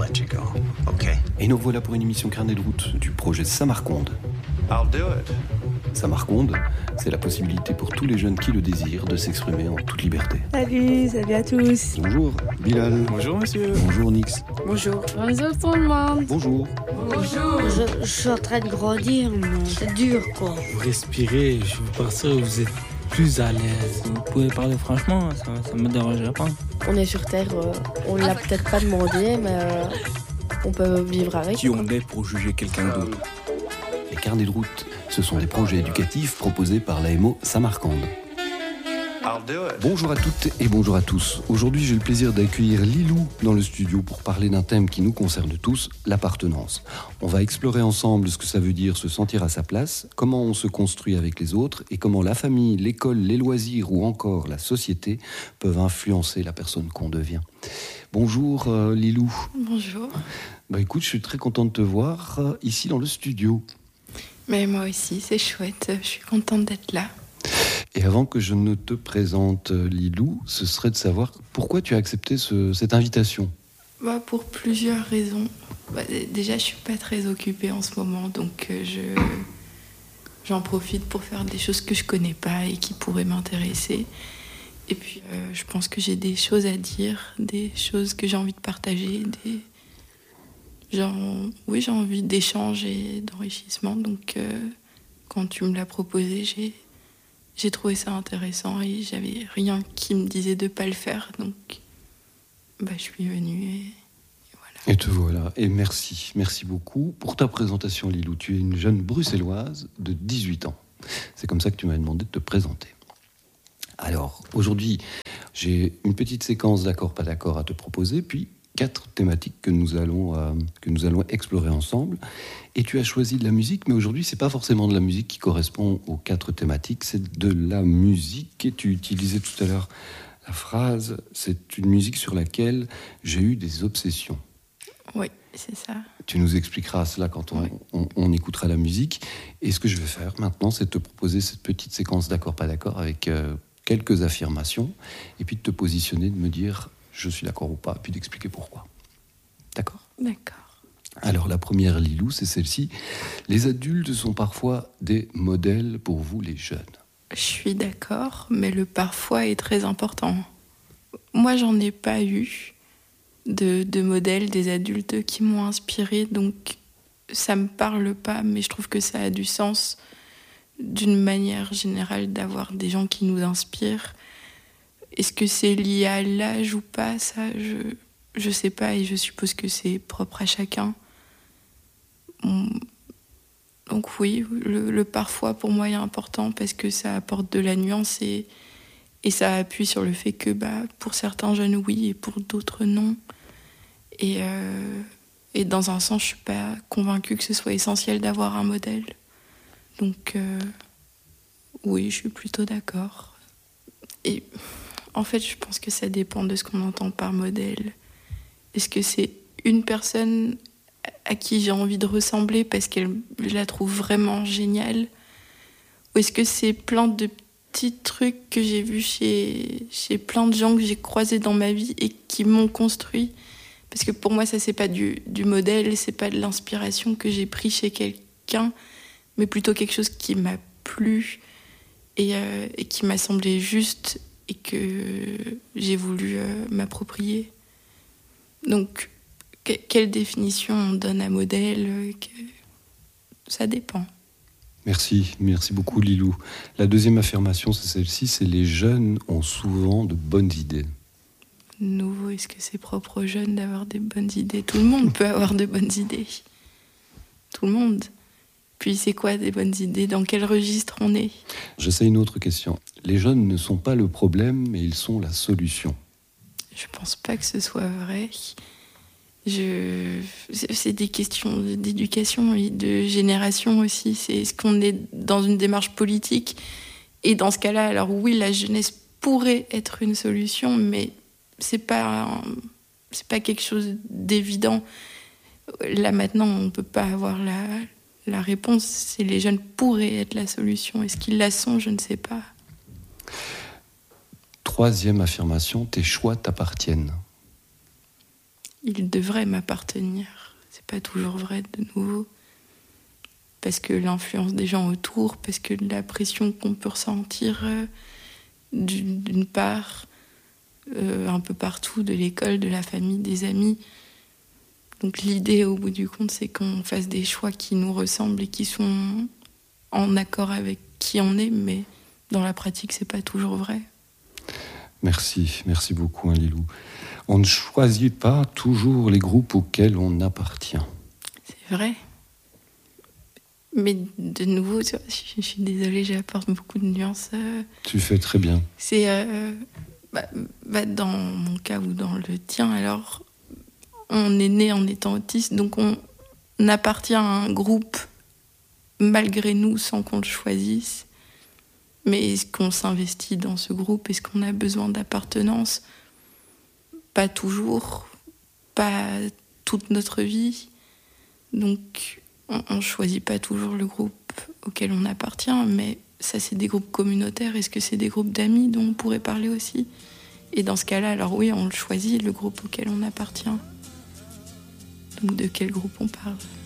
let you go, okay? Et nous voilà pour une émission carnet de route du projet Samarconde. I'll do it. Samarconde, c'est la possibilité pour tous les jeunes qui le désirent de s'exprimer en toute liberté. Salut à tous. Bonjour Bilal. Bonjour monsieur. Bonjour Nix. Bonjour. Bonjour tout le monde. Bonjour. Bonjour. Je suis en train de grandir, mais c'est dur quoi. Vous respirez, je veux par ça vous êtes plus à l'aise. Vous pouvez parler franchement, ça me dérangerait pas. On est sur Terre, on l'a peut-être pas demandé, mais on peut vivre avec. Qui on est pour juger quelqu'un d'autre? Les carnets de route, ce sont des projets éducatifs proposés par l'AMO Samarcande. I'll do it. Bonjour à toutes et bonjour à tous. Aujourd'hui, j'ai le plaisir d'accueillir Lilou dans le studio pour parler d'un thème qui nous concerne tous, l'appartenance. On va explorer ensemble ce que ça veut dire se sentir à sa place, comment on se construit avec les autres et comment la famille, l'école, les loisirs ou encore la société peuvent influencer la personne qu'on devient. Bonjour Lilou. Bonjour. Écoute, je suis très content de te voir ici dans le studio. Mais moi aussi, c'est chouette, je suis contente d'être là. Et avant que je ne te présente Lilou, ce serait de savoir pourquoi tu as accepté cette invitation. Pour plusieurs raisons. Déjà, je suis pas très occupée en ce moment, donc j'en profite pour faire des choses que je connais pas et qui pourraient m'intéresser. Et puis, je pense que j'ai des choses à dire, des choses que j'ai envie de partager, j'ai envie d'échange et d'enrichissement. Donc, quand tu me l'as proposé, j'ai trouvé ça intéressant et j'avais rien qui me disait de pas le faire. Donc, je suis venue et voilà. Et te voilà. Et merci beaucoup pour ta présentation, Lilou. Tu es une jeune bruxelloise de 18 ans. C'est comme ça que tu m'as demandé de te présenter. Alors, aujourd'hui, j'ai une petite séquence d'accord, pas d'accord à te proposer, puis 4 thématiques que nous allons explorer ensemble. Et tu as choisi de la musique, mais aujourd'hui, c'est pas forcément de la musique qui correspond aux 4 thématiques, c'est de la musique. Et tu utilisais tout à l'heure la phrase, c'est une musique sur laquelle j'ai eu des obsessions. Oui, c'est ça. Tu nous expliqueras cela quand on écoutera la musique. Et ce que je vais faire maintenant, c'est te proposer cette petite séquence d'accord, pas d'accord, avec quelques affirmations, et puis de te positionner, de me dire je suis d'accord ou pas, puis d'expliquer pourquoi. D'accord ? D'accord. Alors la première, Lilou, c'est celle-ci. Les adultes sont parfois des modèles pour vous, les jeunes. Je suis d'accord, mais le parfois est très important. Moi, j'en ai pas eu de modèles, des adultes qui m'ont inspirée, donc ça me parle pas, mais je trouve que ça a du sens d'une manière générale d'avoir des gens qui nous inspirent. Est-ce que c'est lié à l'âge ou pas? Ça, je sais pas, et je suppose que c'est propre à chacun. Donc oui, le parfois pour moi est important parce que ça apporte de la nuance et ça appuie sur le fait que pour certains jeunes oui et pour d'autres non. Et dans un sens, je suis pas convaincue que ce soit essentiel d'avoir un modèle. Donc oui, je suis plutôt d'accord. Et en fait, je pense que ça dépend de ce qu'on entend par modèle. Est-ce que c'est une personne à qui j'ai envie de ressembler parce que je la trouve vraiment géniale? Ou est-ce que c'est plein de petits trucs que j'ai vus chez plein de gens que j'ai croisés dans ma vie et qui m'ont construit? Parce que pour moi, ça, c'est pas du modèle, c'est pas de l'inspiration que j'ai pris chez quelqu'un, mais plutôt quelque chose qui m'a plu et qui m'a semblé juste et que j'ai voulu m'approprier. Donc, quelle définition on donne à modèle? Ça dépend. Merci beaucoup Lilou. La deuxième affirmation, c'est celle-ci, c'est les jeunes ont souvent de bonnes idées. Nouveau, est-ce que c'est propre aux jeunes d'avoir des bonnes idées? Tout le monde peut avoir de bonnes idées. Tout le monde. Puis c'est quoi des bonnes idées? Dans quel registre on est? J'essaie une autre question. Les jeunes ne sont pas le problème, mais ils sont la solution. Je pense pas que ce soit vrai. C'est des questions d'éducation et de génération aussi. Est-ce qu'on est dans une démarche politique? Et dans ce cas-là, alors oui, la jeunesse pourrait être une solution, mais c'est pas quelque chose d'évident. Là maintenant, on peut pas avoir la réponse. C'est les jeunes pourraient être la solution. Est-ce qu'ils la sont? Je ne sais pas. Troisième affirmation, tes choix t'appartiennent. il devrait m'appartenir. C'est pas toujours vrai de nouveau. Parce que l'influence des gens autour, parce que la pression qu'on peut ressentir d'une part, un peu partout, de l'école, de la famille, des amis. Donc l'idée, au bout du compte, c'est qu'on fasse des choix qui nous ressemblent et qui sont en accord avec qui on est, mais dans la pratique, c'est pas toujours vrai. Merci beaucoup, Lilou. On ne choisit pas toujours les groupes auxquels on appartient. C'est vrai. Mais de nouveau, je suis désolée, j'apporte beaucoup de nuances. Tu fais très bien. C'est dans mon cas ou dans le tien, alors on est né en étant autiste, donc on appartient à un groupe malgré nous sans qu'on le choisisse. Mais est-ce qu'on s'investit dans ce groupe? Est-ce qu'on a besoin d'appartenance? Pas toujours, pas toute notre vie. Donc on ne choisit pas toujours le groupe auquel on appartient, mais ça c'est des groupes communautaires. Est-ce que c'est des groupes d'amis dont on pourrait parler aussi? Et dans ce cas-là, alors oui, on le choisit, le groupe auquel on appartient. Donc de quel groupe on parle?